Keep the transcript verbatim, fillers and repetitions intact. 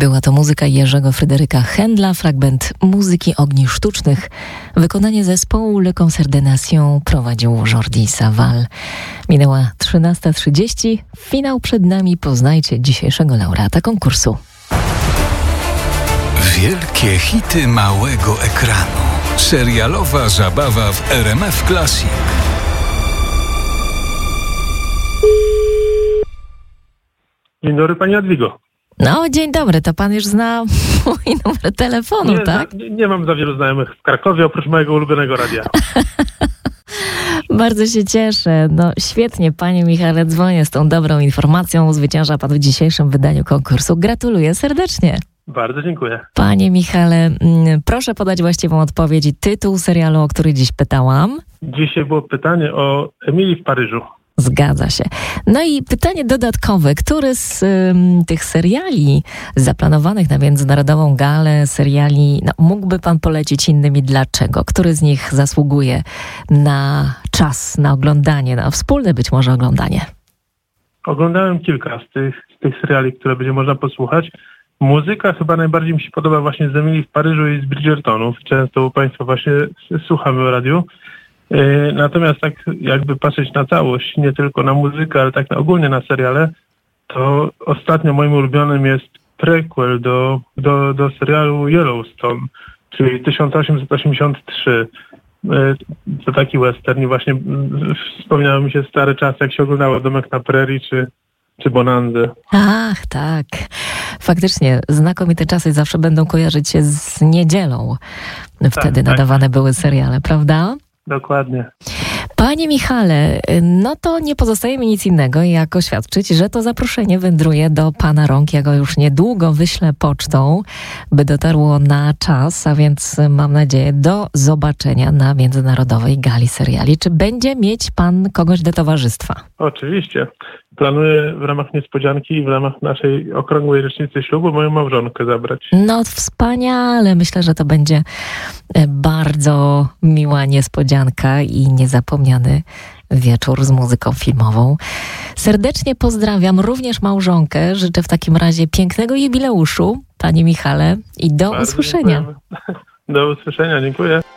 Była to muzyka Jerzego Fryderyka Händla, fragment muzyki ogni sztucznych. Wykonanie zespołu Le Concert des Nations prowadził Jordi Savall. Minęła trzynasta trzydzieści. Finał przed nami. Poznajcie dzisiejszego laureata konkursu. Wielkie hity małego ekranu. Serialowa zabawa w R M F Classic. Dzień dobry, pani Jadwigo. No, dzień dobry, to pan już zna mój numer telefonu, nie, tak? Nie, nie mam za wielu znajomych w Krakowie, oprócz mojego ulubionego radia. Bardzo się cieszę. No świetnie, panie Michale, dzwonię z tą dobrą informacją. Zwycięża pan w dzisiejszym wydaniu konkursu. Gratuluję serdecznie. Bardzo dziękuję. Panie Michale, proszę podać właściwą odpowiedź i tytuł serialu, o który dziś pytałam. Dzisiaj było pytanie o Emilii w Paryżu. Zgadza się. No i pytanie dodatkowe. Który z ym, tych seriali zaplanowanych na Międzynarodową Galę, seriali no, mógłby pan polecić innym i dlaczego? Który z nich zasługuje na czas, na oglądanie, na wspólne być może oglądanie? Oglądałem kilka z tych, z tych seriali, które będzie można posłuchać. Muzyka chyba najbardziej mi się podoba właśnie z Emilii w Paryżu i z Bridgertonów. Często u państwa właśnie słuchamy w radiu. Natomiast tak jakby patrzeć na całość, nie tylko na muzykę, ale tak ogólnie na seriale, to ostatnio moim ulubionym jest prequel do, do, do serialu Yellowstone, czyli tysiąc osiemset osiemdziesiąt trzy. To taki western i właśnie wspomniały mi się stare czasy, jak się oglądało Domek na Prairie czy, czy Bonanzę. Ach, tak. Faktycznie, znakomite czasy zawsze będą kojarzyć się z niedzielą. Wtedy tak, nadawane tak. były seriale, prawda? Dokładnie. Panie Michale, no to nie pozostaje mi nic innego, jak oświadczyć, że to zaproszenie wędruje do pana rąk. Ja go już niedługo wyślę pocztą, by dotarło na czas, a więc mam nadzieję do zobaczenia na Międzynarodowej Gali Seriali. Czy będzie mieć pan kogoś do towarzystwa? Oczywiście. Planuję w ramach niespodzianki i w ramach naszej okrągłej rocznicy ślubu moją małżonkę zabrać. No wspaniale. Myślę, że to będzie bardzo miła niespodzianka i niezapomniany wieczór z muzyką filmową. Serdecznie pozdrawiam również małżonkę. Życzę w takim razie pięknego jubileuszu, panie Michale, i do Bardzo usłyszenia. Dziękujemy. Do usłyszenia, dziękuję.